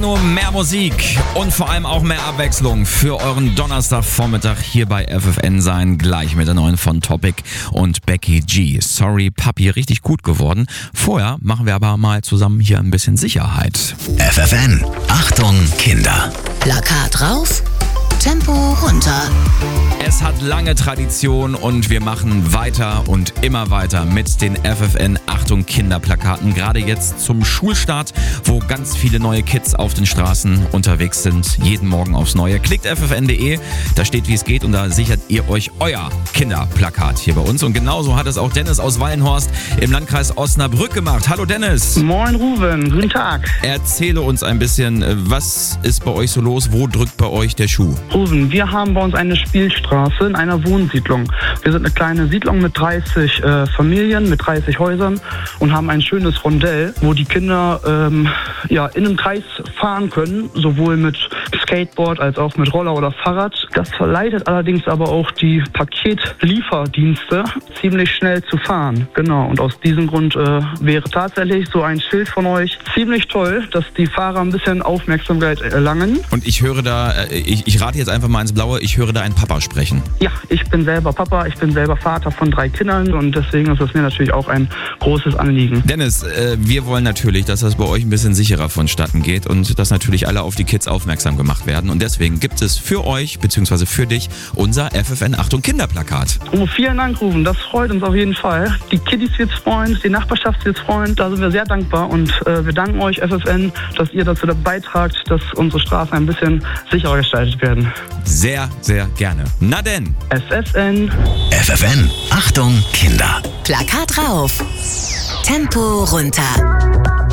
nur mehr Musik und vor allem auch mehr Abwechslung für euren Donnerstagvormittag hier bei FFN sein. Gleich mit der neuen von Topic und Becky G. Sorry, Papi, richtig gut geworden. Vorher machen wir aber mal zusammen hier ein bisschen Sicherheit. FFN, Achtung Kinder. Plakat rauf, Tempo runter. Es hat lange Tradition und wir machen weiter und immer weiter mit den FFN Achtung Kinderplakaten. Gerade jetzt zum Schulstart, wo ganz viele neue Kids auf den Straßen unterwegs sind. Jeden Morgen aufs Neue. Klickt ffn.de, da steht, wie es geht und da sichert ihr euch euer Kinderplakat hier bei uns. Und genauso hat es auch Dennis aus Wallenhorst im Landkreis Osnabrück gemacht. Hallo Dennis. Moin Ruben, guten Tag. Erzähle uns ein bisschen, was ist bei euch so los? Wo drückt bei euch der Schuh? Ruben, wir haben bei uns eine Spielstraße in einer Wohnsiedlung. Wir sind eine kleine Siedlung mit 30 Familien, mit 30 Häusern und haben ein schönes Rondell, wo die Kinder in einem Kreis fahren können, sowohl mit Skateboard als auch mit Roller oder Fahrrad. Das verleitet allerdings aber auch die Paketlieferdienste ziemlich schnell zu fahren. Genau, und aus diesem Grund wäre tatsächlich so ein Schild von euch ziemlich toll, dass die Fahrer ein bisschen Aufmerksamkeit erlangen. Und ich höre da, ich rate jetzt einfach mal ins Blaue, ich höre da einen Papa sprechen. Ja, ich bin selber Papa, ich bin selber Vater von 3 Kindern und deswegen ist es mir natürlich auch ein großes Anliegen. Dennis, wir wollen natürlich, dass das bei euch ein bisschen sicherer vonstatten geht und dass natürlich alle auf die Kids aufmerksam gemacht werden. Und deswegen gibt es für euch, beziehungsweise für dich, unser FFN Achtung Kinderplakat. Oh, vielen Dank, Ruben, das freut uns auf jeden Fall. Die Kiddies wird's freuen, die Nachbarschaft wird's freuen, da sind wir sehr dankbar und wir danken euch, FFN, dass ihr dazu beitragt, dass unsere Straßen ein bisschen sicherer gestaltet werden. Sehr, sehr gerne. Na denn. FFN. FFN, Achtung Kinder. Plakat rauf, Tempo runter.